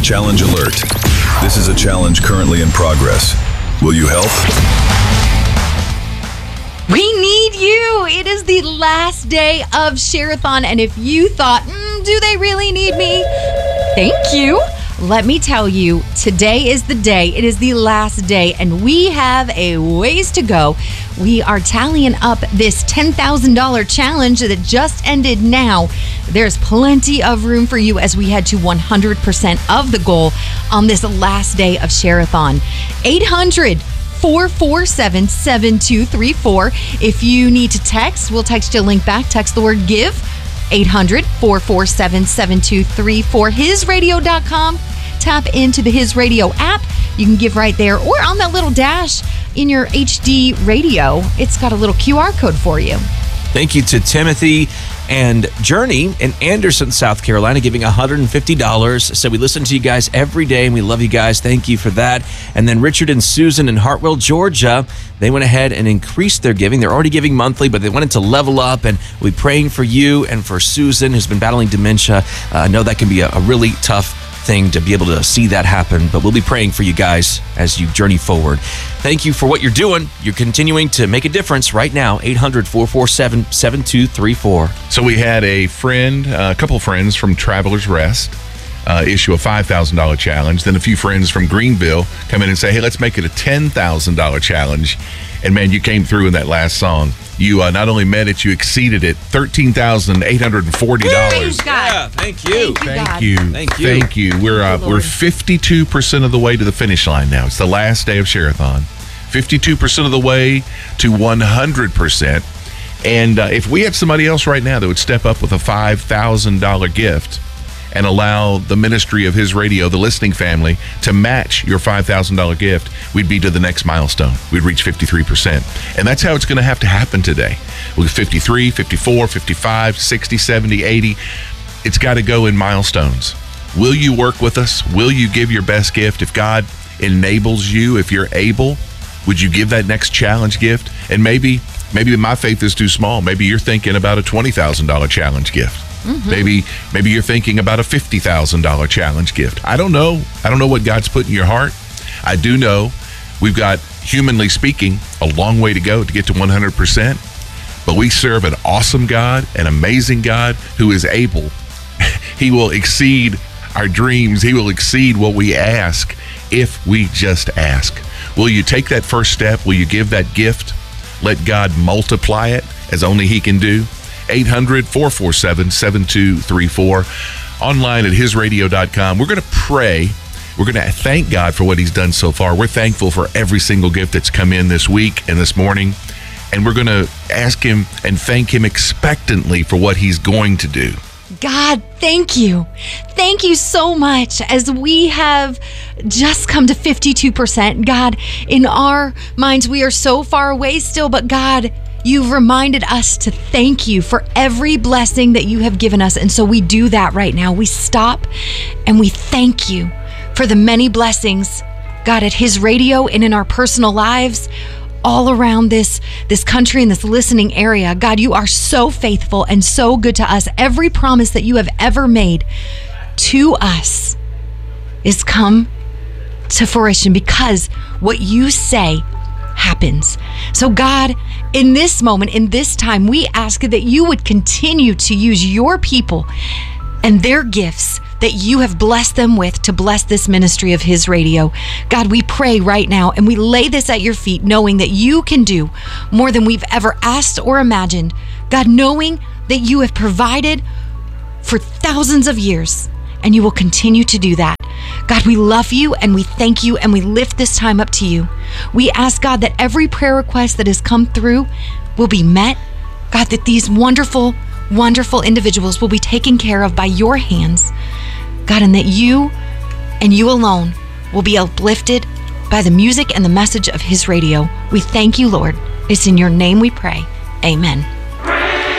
Challenge alert. This is a challenge currently in progress. Will you help? We need you. It is the last day of Share-a-thon, and if you thought, do they really need me? Thank you. Let me tell you, today is the day. It is the last day, and we have a ways to go. We are tallying up this $10,000 challenge that just ended now. There's plenty of room for you as we head to 100% of the goal on this last day of Share-a-thon. 800-447-7234. If you need to text, we'll text you a link back. Text the word GIVE. 800-447-7234. HisRadio.com. Tap into the His Radio app. You can give right there or on that little dash in your HD radio. It's got a little QR code for you. Thank you to Timothy and Journey in Anderson, South Carolina, giving $150. So we listen to you guys every day, and we love you guys. Thank you for that. And then Richard and Susan in Hartwell, Georgia, they went ahead and increased their giving. They're already giving monthly, but they wanted to level up, and we'll be praying for you and for Susan, who's been battling dementia. I know that can be a really tough thing to be able to see that happen, but we'll be praying for you guys as you journey forward. Thank you for what you're doing. You're continuing to make a difference right now. 800-447-7234. So we had a couple of friends from Travelers Rest issue a $5,000 challenge. Then a few friends from Greenville come in and say, hey, let's make it a $10,000 challenge. And man, you came through in that last song. You not only met it, you exceeded it. $13,840. Yeah, thank you. Thank you. We're 52% of the way to the finish line now. It's the last day of Share-a-thon. 52% of the way to 100%. And if we had somebody else right now that would step up with a $5,000 gift and allow the ministry of His Radio, the listening family, to match your $5,000 gift, we'd be to the next milestone. We'd reach 53%. And that's how it's going to have to happen today. With 53, 54, 55, 60, 70, 80, it's got to go in milestones. Will you work with us? Will you give your best gift? If God enables you, if you're able, would you give that next challenge gift? And maybe my faith is too small. Maybe you're thinking about a $20,000 challenge gift. Mm-hmm. Maybe you're thinking about a $50,000 challenge gift. I don't know. I don't know what God's put in your heart. I do know we've got, humanly speaking, a long way to go to get to 100%. But we serve an awesome God, an amazing God who is able. He will exceed our dreams. He will exceed what we ask if we just ask. Will you take that first step? Will you give that gift? Let God multiply it as only He can do. 800-447-7234. Online at hisradio.com. We're going to pray. We're going to thank God for what He's done so far. We're thankful for every single gift that's come in this week and this morning. And we're going to ask Him and thank Him expectantly for what He's going to do. God, thank you. Thank you so much. As we have just come to 52%, God, in our minds, we are so far away still, but God, you've reminded us to thank you for every blessing that you have given us. And so we do that right now. We stop and we thank you for the many blessings, God, at His Radio and in our personal lives, all around this country and this listening area. God, you are so faithful and so good to us. Every promise that you have ever made to us is come to fruition because what you say happens. So God, in this moment, in this time, we ask that you would continue to use your people and their gifts that you have blessed them with to bless this ministry of His Radio. God, we pray right now and we lay this at your feet, knowing that you can do more than we've ever asked or imagined. God, knowing that you have provided for thousands of years and you will continue to do that. God, we love you and we thank you and we lift this time up to you. We ask, God, that every prayer request that has come through will be met. God, that these wonderful individuals will be taken care of by your hands. God, and that you and you alone will be uplifted by the music and the message of His Radio. We thank you, Lord. It's in your name we pray. Amen.